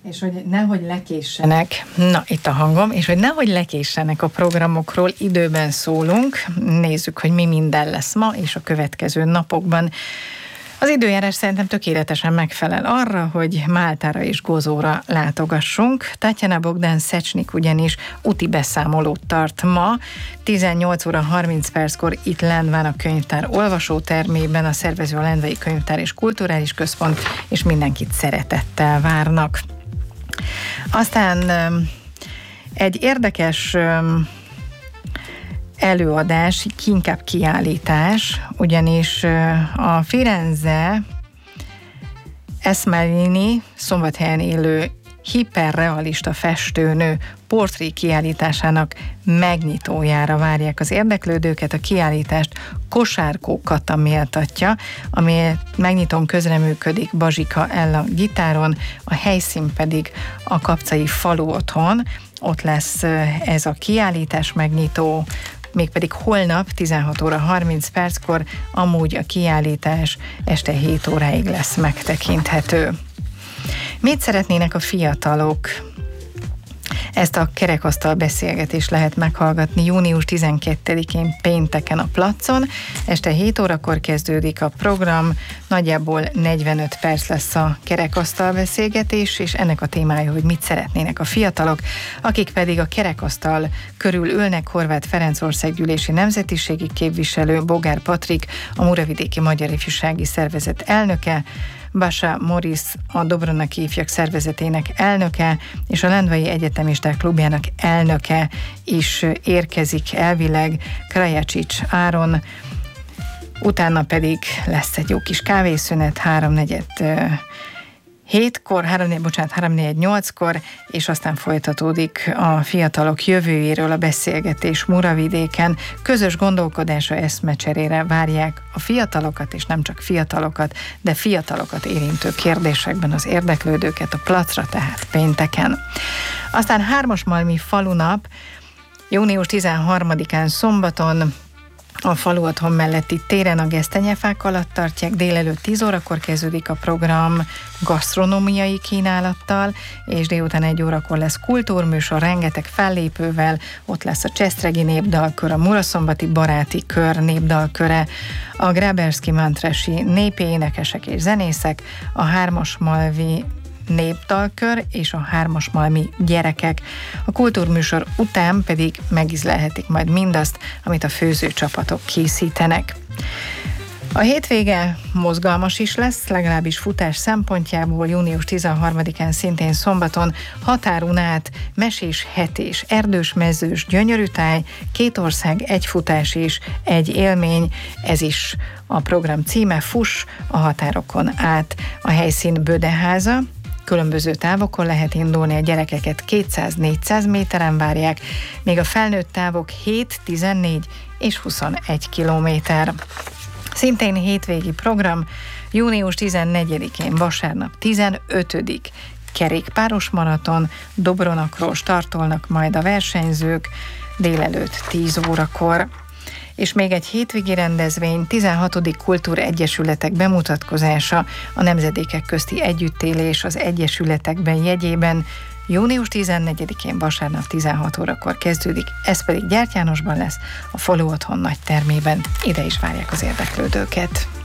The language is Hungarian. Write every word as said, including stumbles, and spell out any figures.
és hogy nehogy lekéssenek, na itt a hangom, és hogy nehogy lekéssenek a programokról, időben szólunk, nézzük, hogy mi minden lesz ma és a következő napokban. Az időjárás szerintem tökéletesen megfelel arra, hogy Máltára és Gozóra látogassunk. Tatjana Bogdán Szecsnik ugyanis úti beszámolót tart ma, tizennyolc óra harminc perckor itt Lendván a könyvtár olvasótermében, a szervező a Lendvai Könyvtár és Kulturális Központ, és mindenkit szeretettel várnak. Aztán egy érdekes előadás, inkább kiállítás, ugyanis a Firenze Esmeralini Szombathelyen élő hiperrealista festőnő portré kiállításának megnyitójára várják az érdeklődőket. A kiállítást Kosárkó Kata méltatja, ami megnyitón közreműködik Bazsika Ella gitáron, a helyszín pedig a Kapcai Falu Otthon. Ott lesz ez a kiállítás megnyitó, mégpedig holnap tizenhat óra harminc perckor, amúgy a kiállítás este hét óráig lesz megtekinthető. Mit szeretnének a fiatalok? Ezt a kerekasztal beszélgetést lehet meghallgatni június tizenkettedikén pénteken a placon. Este hét órakor kezdődik a program, nagyjából negyvenöt perc lesz a kerekasztal beszélgetés, és ennek a témája, hogy mit szeretnének a fiatalok, akik pedig a kerekasztal körül ülnek. Horváth Ferenc országgyűlési nemzetiségi képviselő, Bogár Patrik, a Muravidéki Magyar Ifjúsági Szervezet elnöke, Basa Moris, a Dobronaki Ifjak Szervezetének elnöke, és a Lendvai Egyetemisták Klubjának elnöke is érkezik elvileg, Krajacsics Áron. Utána pedig lesz egy jó kis kávészünet, háromnegyed hétkor, három, bocsánat, háromnegyed nyolckor, és aztán folytatódik a fiatalok jövőjéről a beszélgetés Muravidéken. Közös gondolkodásra, eszmecserére várják a fiatalokat, és nem csak fiatalokat, de fiatalokat érintő kérdésekben az érdeklődőket a placra, tehát pénteken. Aztán Hármasmalmi falunap, június tizenharmadikán szombaton, a Falu Otthon melletti téren a gesztenyefák alatt tartják, délelőtt tíz órakor kezdődik a program gasztronómiai kínálattal, és délután egy órakor lesz kultúrműsor, rengeteg fellépővel, ott lesz a Csesztregi népdalkör, a Muraszombati baráti kör népdalköre, a Gráberszki Mantresi népi énekesek és zenészek, a Hármasmalmi népdalkör és a Hármasmalmi gyerekek. A kultúrműsor után pedig megízlelhetik majd mindazt, amit a főzőcsapatok készítenek. A hétvége mozgalmas is lesz, legalábbis futás szempontjából. Június tizenharmadikán szintén szombaton határon át mesés hetés, erdős, mezős, gyönyörű táj, két ország, egy futás és egy élmény. Ez is a program címe, Fuss a határokon át. A helyszín Bödeháza. Különböző távokon lehet indulni, a gyerekeket kétszáz-négyszáz méteren várják, még a felnőtt távok hét, tizennégy és huszonegy kilométer. Szintén hétvégi program, június tizennegyedikén vasárnap tizenötödik kerékpáros maraton, Dobronakról startolnak majd a versenyzők délelőtt tíz órakor. És még egy hétvégi rendezvény, tizenhatodik Kultúregyesületek bemutatkozása, a nemzedékek közti együttélés az egyesületekben jegyében, június tizennegyedikén vasárnap tizenhat órakor kezdődik, ez pedig Gyertyánosban lesz, a Falu Otthon nagy termében. Ide is várják az érdeklődőket.